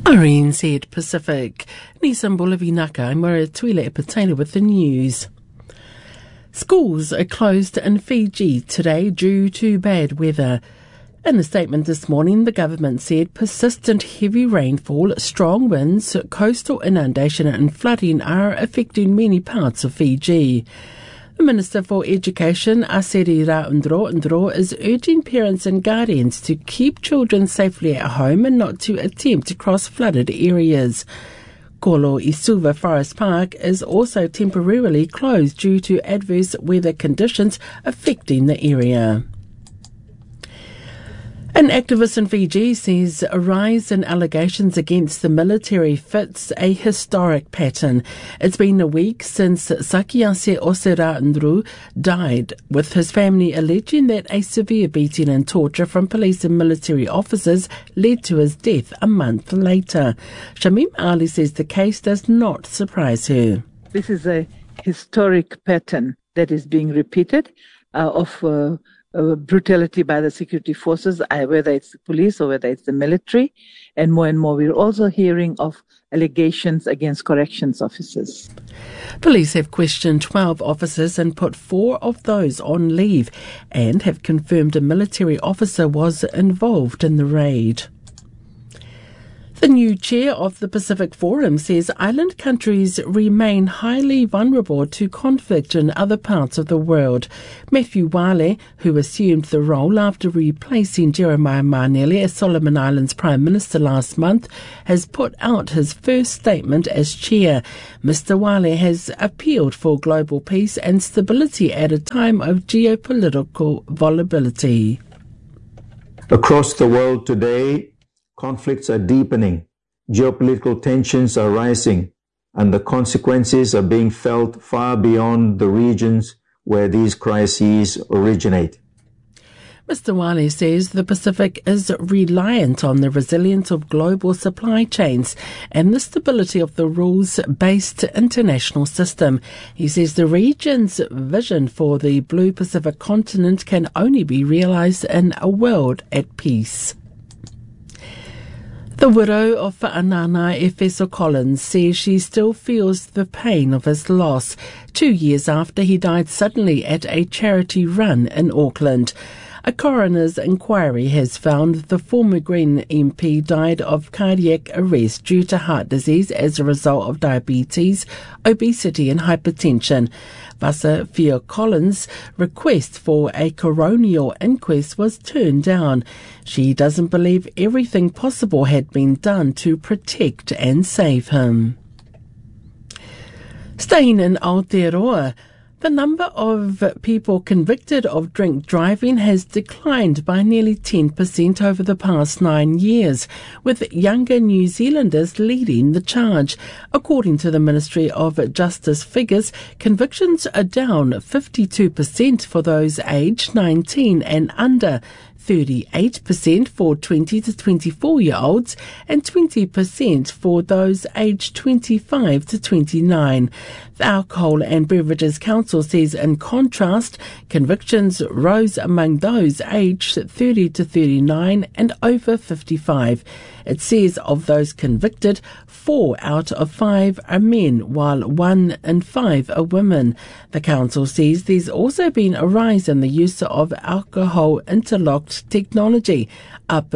RNZ Pacific. Nisan Bolavinaka, I'm Maria Tuile Epatela with the news. Schools are closed in Fiji today due to bad weather. In a statement this morning, the government said persistent heavy rainfall, strong winds, coastal inundation and flooding are affecting many parts of Fiji. The Minister for Education, Aseri Raundro, is urging parents and guardians to keep children safely at home and not to attempt to cross flooded areas. Kolo Isuva Forest Park is also temporarily closed due to adverse weather conditions affecting the area. An activist in Fiji says a rise in allegations against the military fits a historic pattern. It's been a week since Sakiase Oseraandru died, with his family alleging that a severe beating and torture from police and military officers led to his death a month later. Shamim Ali says the case does not surprise her. This is a historic pattern that is being repeated of brutality by the security forces, whether it's the police or whether it's the military. And more we're also hearing of allegations against corrections officers. Police have questioned 12 officers and put 4 of those on leave and have confirmed a military officer was involved in the raid. The new chair of the Pacific Forum says island countries remain highly vulnerable to conflict in other parts of the world. Matthew Wale, who assumed the role after replacing Jeremiah Manele as Solomon Islands Prime Minister last month, has put out his first statement as chair. Mr. Wale has appealed for global peace and stability at a time of geopolitical volatility. Across the world today, conflicts are deepening, geopolitical tensions are rising, and the consequences are being felt far beyond the regions where these crises originate. Mr. Wale says the Pacific is reliant on the resilience of global supply chains and the stability of the rules-based international system. He says the region's vision for the Blue Pacific continent can only be realised in a world at peace. The widow of Fa'anana Efeso Collins says she still feels the pain of his loss 2 years after he died suddenly at a charity run in Auckland. A coroner's inquiry has found the former Green MP died of cardiac arrest due to heart disease as a result of diabetes, obesity and hypertension. Vasa Fia Collins' request for a coronial inquest was turned down. She doesn't believe everything possible had been done to protect and save him. Staying in Aotearoa, the number of people convicted of drink driving has declined by nearly 10% over the past 9 years, with younger New Zealanders leading the charge. According to the Ministry of Justice figures, convictions are down 52% for those aged 19 and under, 38% for 20 to 24-year-olds and 20% for those aged 25 to 29. The Alcohol and Beverages Council says, in contrast, convictions rose among those aged 30 to 39 and over 55. It says of those convicted, 4 out of 5 are men, while 1 in 5 are women. The council says there's also been a rise in the use of alcohol interlocked technology, up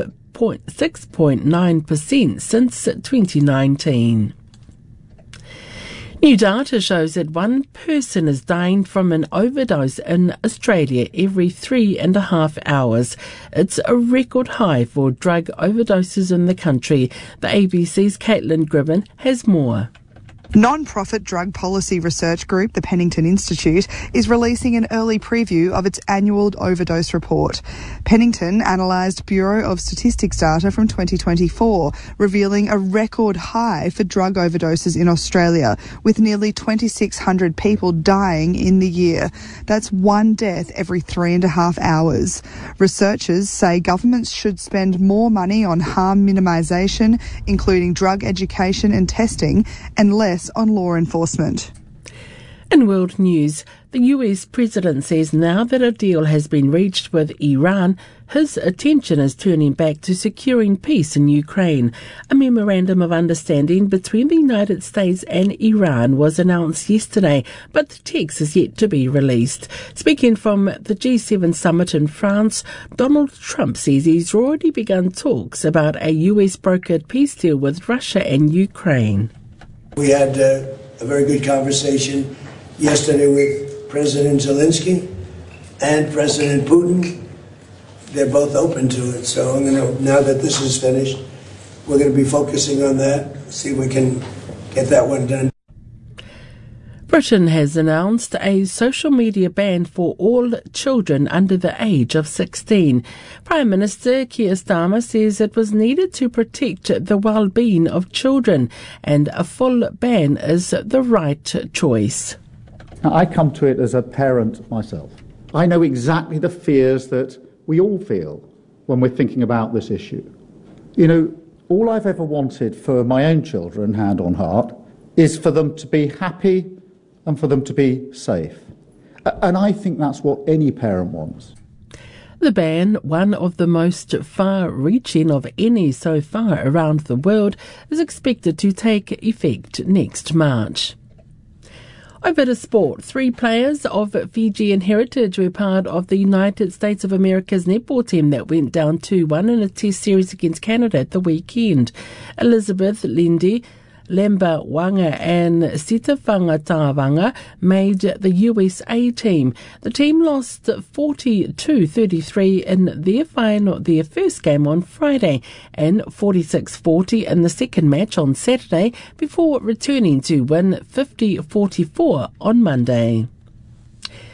6.9% since 2019. New data shows that 1 person is dying from an overdose in Australia every 3.5 hours. It's a record high for drug overdoses in the country. The ABC's Caitlin Gribben has more. Non-profit drug policy research group, the Pennington Institute, is releasing an early preview of its annual overdose report. Pennington analysed Bureau of Statistics data from 2024, revealing a record high for drug overdoses in Australia, with nearly 2,600 people dying in the year. That's 1 death every 3.5 hours. Researchers say governments should spend more money on harm minimisation, including drug education and testing, and less on law enforcement. In world news, the US president says now that a deal has been reached with Iran, his attention is turning back to securing peace in Ukraine. A memorandum of understanding between the United States and Iran was announced yesterday, but the text is yet to be released. Speaking from the G7 summit in France, Donald Trump says he's already begun talks about a US-brokered peace deal with Russia and Ukraine. We had a very good conversation yesterday with President Zelensky and President Putin. They're both open to it. So now that this is finished, we're going to be focusing on that, see if we can get that one done. Britain has announced a social media ban for all children under the age of 16. Prime Minister Keir Starmer says it was needed to protect the well-being of children, and a full ban is the right choice. Now, I come to it as a parent myself. I know exactly the fears that we all feel when we're thinking about this issue. You know, all I've ever wanted for my own children, hand on heart, is for them to be happy and for them to be safe. And I think that's what any parent wants. The ban, one of the most far-reaching of any so far around the world, is expected to take effect next March. Over to sport. 3 players of Fijian heritage were part of the United States of America's netball team that went down 2-1 in a test series against Canada at the weekend. Elizabeth Lindy, Lemba Wanga and Sitafanga Tawanga made the USA team. The team lost 42-33 in their first game on Friday and 46-40 in the second match on Saturday before returning to win 50-44 on Monday.